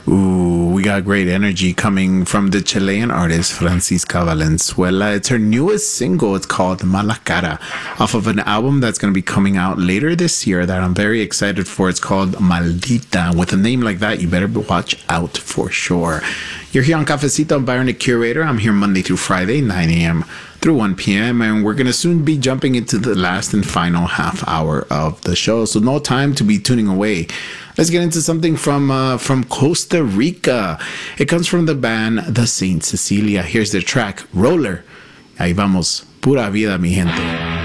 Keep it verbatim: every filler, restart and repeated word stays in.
Ooh, we got great energy coming from the Chilean artist Francisca Valenzuela. It's her newest single. It's called Mala Cara, off of an album that's going to be coming out later this year that I'm very excited for. It's called Maldita. With a name like that, you better watch out for sure. You're here on Cafecito. I'm Byron, the Curator. I'm here Monday through Friday, nine a.m. through one p.m. And we're going to soon be jumping into the last and final half hour of the show. So no time to be tuning away. Let's get into something from uh, from Costa Rica. It comes from the band The Saint Cecilia. Here's their track, Roller. Ahí vamos. Pura vida, mi gente.